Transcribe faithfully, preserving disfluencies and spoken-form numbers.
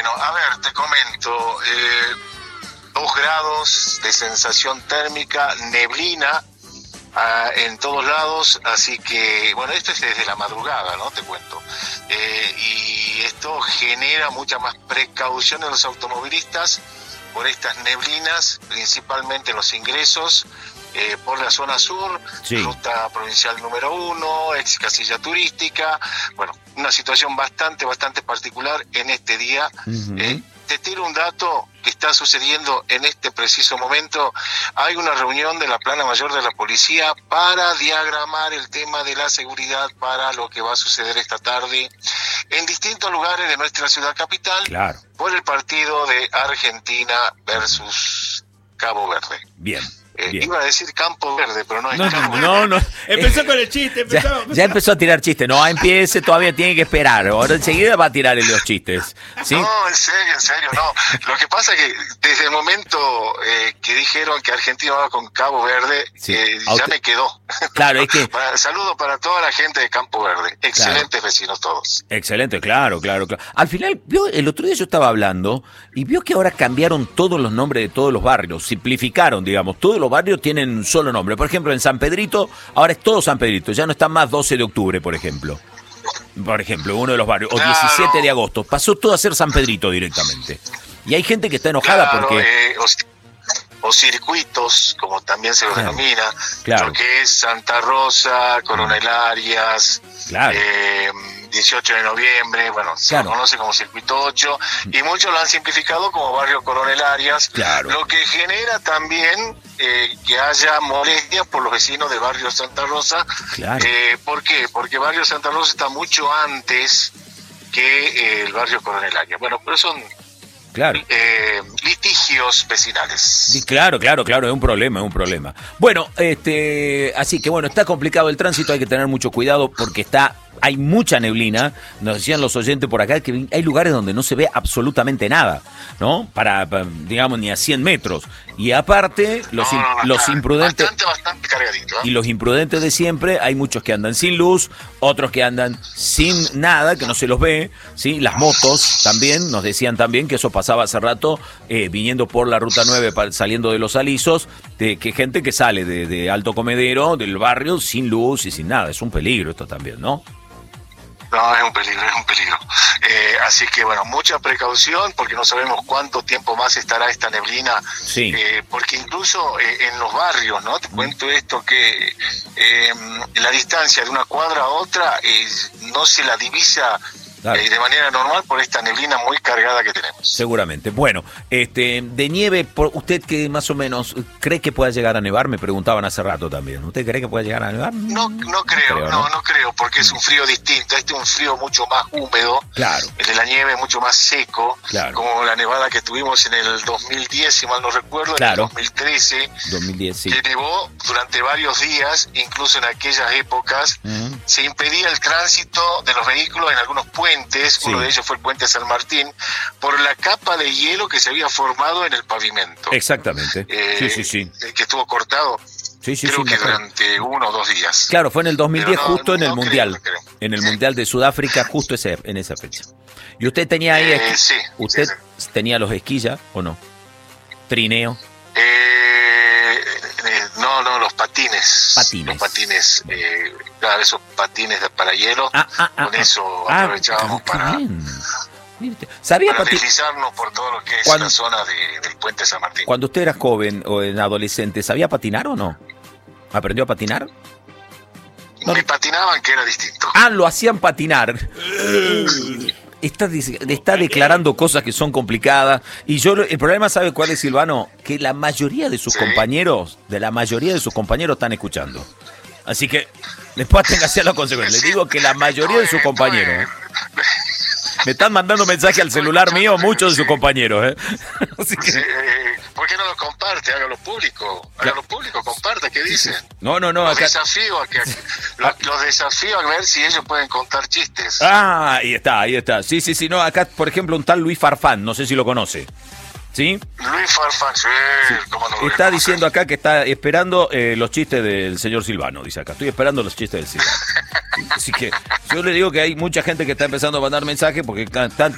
Bueno, a ver, te comento. Eh, dos grados de sensación térmica, neblina uh, en todos lados, así que, bueno, esto es desde la madrugada, ¿no? Te cuento. Eh, y esto genera mucha más precaución en los automovilistas por estas neblinas, principalmente en los ingresos, eh, por la zona sur, sí. Ruta provincial número uno, ex casilla turística, bueno, una situación bastante, bastante particular en este día. Uh-huh. Eh, te tiro un dato que está sucediendo en este preciso momento. Hay una reunión de la plana mayor de la policía para diagramar el tema de la seguridad para lo que va a suceder esta tarde en distintos lugares de nuestra ciudad capital, claro, por el partido de Argentina versus Cabo Verde. Bien. Eh, iba a decir Campo Verde, pero no es no, Cabo no, no, no. Empezó con el chiste. Empezó, ya, empezó. ya empezó a tirar chistes. No empiece, todavía tiene que esperar. Ahora enseguida va a tirar los chistes. ¿Sí? No, en serio, en serio, no. Lo que pasa es que desde el momento eh, que dijeron que Argentina va con Cabo Verde, sí. eh, ya usted... me quedó. Claro, es que... para, saludo para toda la gente de Campo Verde. Excelentes claro. vecinos todos. Excelente, claro, claro, claro. Al final, vio, el otro día yo estaba hablando y vio que ahora cambiaron todos los nombres de todos los barrios. Simplificaron, digamos. Todos los barrios tienen un solo nombre. Por ejemplo, en San Pedrito, ahora es todo San Pedrito. Ya no está más doce de octubre, por ejemplo. Por ejemplo, uno de los barrios. O claro. diecisiete de agosto. Pasó todo a ser San Pedrito directamente. Y hay gente que está enojada claro, porque... Eh, o, o circuitos, como también se lo claro. denomina. Claro. Lo que es Santa Rosa, Coronel Arias... Claro. Eh, dieciocho de noviembre, bueno, se claro. conoce como Circuito ocho, y muchos lo han simplificado como Barrio Coronel Arias, claro. lo que genera también eh, que haya molestia por los vecinos del Barrio Santa Rosa. Claro. Eh, ¿Por qué? Porque Barrio Santa Rosa está mucho antes que eh, el Barrio Coronel Arias. Bueno, pero son... Claro. Eh, litigios vecinales. Sí, claro, claro, claro, es un problema, es un problema. Bueno, este, así que bueno, está complicado el tránsito, hay que tener mucho cuidado porque está, hay mucha neblina. Nos decían los oyentes por acá que hay lugares donde no se ve absolutamente nada, ¿no? Para, para digamos, ni a cien metros. Y aparte, los, no, no, no, los imprudentes... Bastante, bastante cargadito, ¿eh? Y los imprudentes de siempre, hay muchos que andan sin luz, otros que andan sin nada, que no se los ve, ¿sí? Las motos también, nos decían también que eso pasaba hace rato, eh, viniendo por la Ruta nueve, saliendo de Los Alisos, de que gente que sale de, de Alto Comedero, del barrio, sin luz y sin nada. Es un peligro esto también, ¿no? No, es un peligro, es un peligro. Eh, así que, bueno, mucha precaución porque no sabemos cuánto tiempo más estará esta neblina. Sí. Eh, porque incluso eh, en los barrios, ¿no? Te cuento esto que eh, la distancia de una cuadra a otra eh, no se la divisa claro. eh, de manera normal por esta neblina muy cargada que tenemos. Seguramente. Bueno, este de nieve, ¿usted que más o menos cree que pueda llegar a nevar? Me preguntaban hace rato también. ¿Usted cree que pueda llegar a nevar? No, no creo, no, no, no creo, porque es un frío distinto. Este es un frío mucho más húmedo. Claro. El de la nieve es mucho más seco, claro. como la nevada que tuvimos en el dos mil diez, si mal no recuerdo, claro. en el dos mil trece, dos mil diez, sí. que nevó durante varios días, incluso en aquellas épocas, uh-huh. se impedía el tránsito de los vehículos en algunos puentes, sí. uno de ellos fue el puente San Martín, por la capa de hielo que se había formado en el pavimento. Exactamente. Eh, sí, sí, sí. Que estuvo cortado. Sí, sí, creo sí, que durante uno o dos días. Claro, fue en el dos mil diez, no, justo no, en el no Mundial. Creo, no en el sí. Mundial de Sudáfrica, justo ese, en esa fecha. ¿Y usted tenía ahí... Eh, sí, ¿Usted sí, sí. tenía los esquillas o no? ¿Trineo? Eh, eh, no, no, los patines. Patines. Los patines, eh, claro, esos patines para hielo. Ah, ah, ah, con eso ah, aprovechábamos ah, para... ¿Sabía para pati- deslizarnos por todo lo que es cuando, la zona de, del puente San Martín. Cuando usted era joven o en adolescente, ¿sabía patinar o no? ¿Aprendió a patinar? No. Me patinaban, que era distinto. Ah, lo hacían patinar. Está, está declarando cosas que son complicadas. Y yo, el problema, ¿sabe cuál es, Silvano? Que la mayoría de sus sí. compañeros, de la mayoría de sus compañeros están escuchando. Así que después téngase a la consecuencia. Le digo que la mayoría de sus compañeros... ¿eh? Me están mandando mensaje al celular mío muchos de sus compañeros, ¿eh? Así que... sí, ¿por qué no lo comparte? Hágalo público. Hágalo público, comparte, ¿qué dicen? No, no, no. Los acá... desafío a que los, los desafío a ver si ellos pueden contar chistes. Ah, ahí está, ahí está. Sí, sí, sí, no, acá, por ejemplo, un tal Luis Farfán, no sé si lo conoce. ¿Sí? Luis Farfán, sí, sí. ¿Cómo no lo está diciendo acá que está esperando eh, los chistes del señor Silvano, dice acá. Estoy esperando los chistes del Silvano. Así que yo le digo que hay mucha gente que está empezando a mandar mensajes porque están,